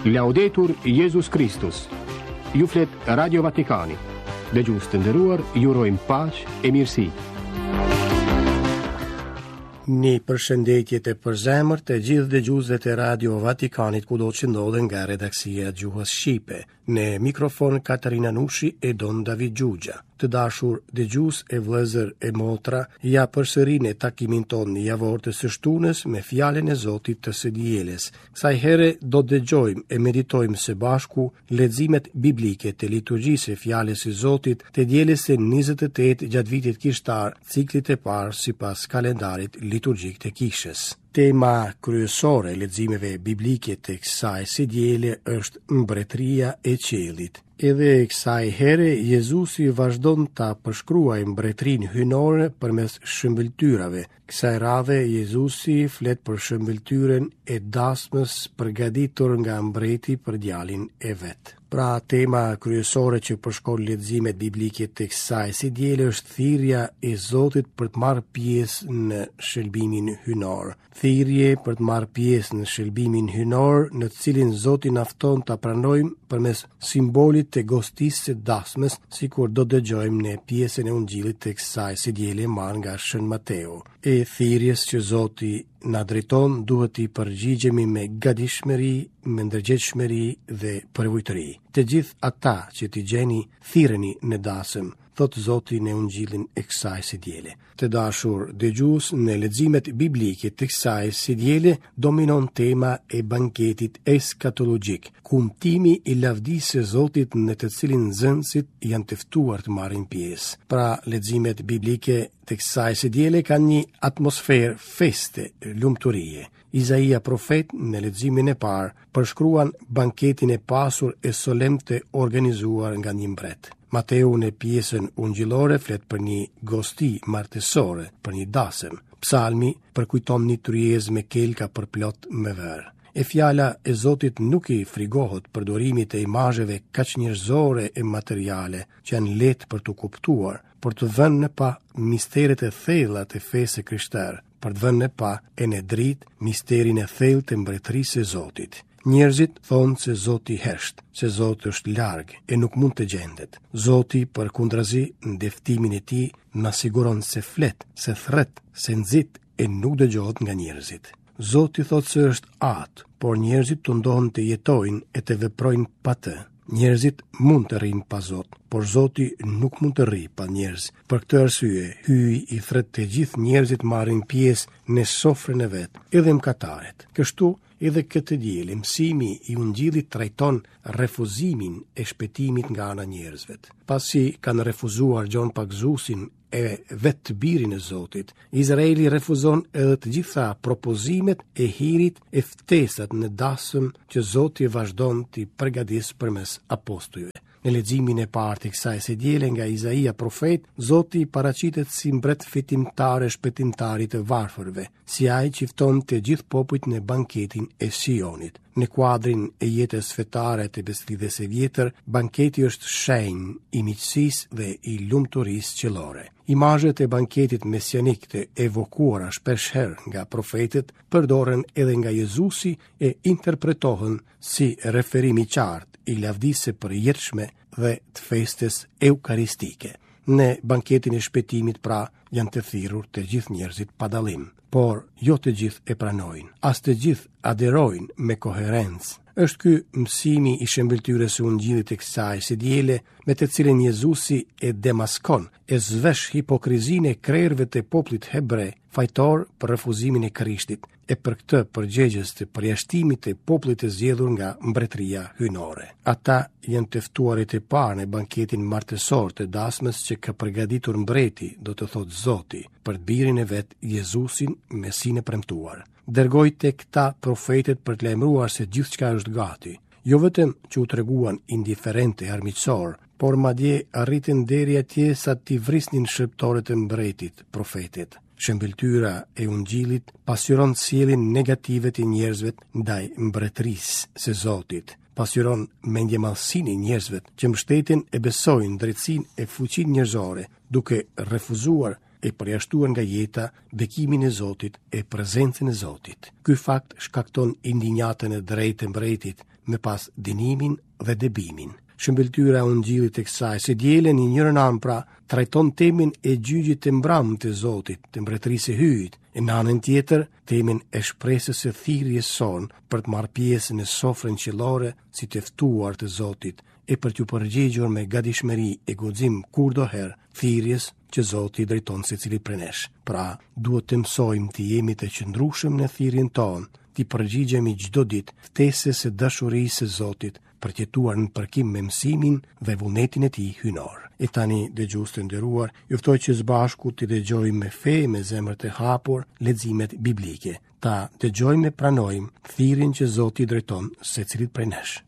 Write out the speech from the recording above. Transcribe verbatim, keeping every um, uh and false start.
Laudetur Jesus Christus. Ju flet Radio Vatikani. Dhe gjusë të nderuar, ju urojmë paqë e mirësi. Një përshëndetje të përzemër të gjithë dëgjuesve të Radio Vatikanit kudo që ndodhen nga redaksia e Gjuhës Shqipe. Në mikrofon Katarina Nushi e Don David Gjugja. Të dashur dëgjues e vëllezër e motra, ja përsëri në takimin tonë javor të së shtunës me fjalën e Zotit të së dielës. Kësaj here do të dëgjojmë e meditojmë së bashku leximet biblike të liturgjisë së fjalës së Zotit të dielës së njëzet e tetë gjatë vitit kishtar, ciklit e parë sipas kalendarit liturgjik të kishës. Tema kryesore e leximeve biblike të kësaj së diele është mbretëria e qiellit. Edhe kësaj here Jezusi vazhdon ta përshkruajë mbretërinë hyjnore përmes shëmbëltyrave. Kësaj radhe Jezusi flet për shëmbëltyrën e dasmës përgatitur nga mbreti për djalin e vet. Pra, tema kryesore që përshkon leximet biblike të kësaj së diele është thirrja e Zotit për të marrë pjesë në shëlbimin hyjnor. Thirrje për të marrë pjesë në shëlbimin hyjnor, në të cilin Zoti na fton ta pranojmë përmes simbolit të gostisë së dasmës, sikur do dëgjojmë në pjesën e Ungjillit të kësaj së diele marrë nga Shën Mateu. E thirrjes që Zoti na drejton duhet i përgjigjemi me gatishmëri, me ndërgjegjshmëri dhe përvojtëri. Të gjithë ata që t'i gjeni thirreni në dasëm, thot Zoti në Ungjillin e kësaj së diele. Të dashur dëgjues, në leximet biblike të kësaj së diele dominon tema e banketit eskatologjik, kumtimi i lavdisë së Zotit në të cilin nxënësit janë të ftuar të marrin pjesë. Pra, leximet biblike të kësaj së diele kanë një atmosferë feste, lumturie. Izaia profet në leximin e parë përshkruan banketin e pasur e solemn të organizuar nga një mbret. Mateu në pjesën ungjillore flet për një gosti martësore, për një dasëm. Psalmi përkujton një tryezë me kelka përplot me verë. E fjala e Zotit nuk i frigohet përdorimit e imazheve kaq njerëzore e materiale që janë lehtë për të kuptuar, por të vënë në pa misteret e thella të fesë krishtere, për të vënë në pa e në dritë misterin e thellë të mbretërisë së Zotit. Njerëzit thonë se Zoti hesht, se Zoti është larg e nuk mund të gjendet. Zoti përkundrazi në deftimin e tij na siguron se flet, se thret, se nxit e nuk dëgjohet nga njerëzit. Zoti thotë se është atë, por njerëzit të ndohen të jetojnë e të veprojnë pa të. Njerëzit mund të rrinë pa Zot, por Zoti nuk mund të rrijë pa njerëz. Për këtë arsye, hyj i thret të gjithë njerëzit marrin pjesë në sofrën e vet, edhe mëkataret. Kështu edhe këtë dielë mësimi i Ungjillit trajton refuzimin e shpëtimit nga ana njerëzve. Pasi kanë refuzuar gjon pagzuesin e vetë të birin e Zotit, Izraeli refuzon edhe të gjitha propozimet e hirit e ftesat në dasëm që Zoti vazhdon t'i përgatis përmes apostujve. Në leximin e parë të kësaj së diele nga Izaia profet, Zoti paraqitet si mbret fitimtar e shpëtimtar i të varfërve, si ai që fton të gjithë popujt në banketin e Sionit. Në kuadrin e jetës fetare të beslidhes së vjetër, banketi është shenjë i miqësisë dhe i lumturisë qellore. Imazhet e banketit mesianik të evokuara shpeshherë nga profetët përdoren edhe nga Jezusi e interpretohen si referim i qartë i lavdisë së përjetshme dhe të festes eukaristike. Në banketin e shpëtimit pra janë të thirrur të gjithë njerëzit pa dallim, por jo të gjithë e pranojnë, as të gjithë aderojnë me koherencë. Është ky mësimi i shëmbëltyrës së Ungjillit të kësaj së diele, me të cilin Jezusi e demaskon, e zvesh hipokrizinë e krerëve të popullit hebre, fajtor për refuzimin e Krishtit, e për këtë përgjegjës të përjashtimit të popullit të zgjedhur nga mbretëria hyjnore. Ata janë të ftuarit e parë në banketin martësor të dasmës që ka përgatitur mbreti, do të thotë Zoti, për të birin e vet Jezusin me sinë premtuar. Dërgoi tek këta profetet për të lajmëruar se gjithçka është gati. Jo vetëm që u treguan indiferente e armiqësor, por madje arritën deri atje sa t'i vrisnin shërptorët e mbretit, profetet. Shëmbëltyra e Ungjillit pasqyron sjelljen negative të njerëzve ndaj mbretërisë së Zotit. Pasqyron mendjemallësinë e njerëzve që mbështeten e besojnë drejtsinë e fuqinë njerëzore, duke refuzuar e përjashtuar nga jeta bekimin e Zotit e prezencën e Zotit. Ky fakt shkakton indinjatën e drejtë të mbretit me pas dënimin dhe debimin. Shëmbëltyra unë gjillit e kësaj, se djelen i njërën anë pra trajton temin e gjygjit të mbram të Zotit, të mbretërisë e hyjt, e në anën tjetër, temin e shpresës e thirrjes son për të marrë pjesën e sofrën qellore si të ftuar të Zotit, e për t'ju përgjigjur me gatishmëri e guxim kurdoherë thirrjes që Zoti drejton secilit prej nesh. Pra, duhet të mësojmë të jemi të qëndrueshëm në thirrjen tonë, të përgjigjemi çdo ditë ftesës së dashurisë së Zotit, për të jetuar në përkim me mësimin dhe vullnetin e tij hyjnor. E tani, dëgjues të nderuar, ju ftoj që së bashku të dëgjojmë me fe, me zemër të hapur, leximet biblike. Ta dëgjojmë e pranojmë thirrjen që Zoti drejton secilit prej nesh.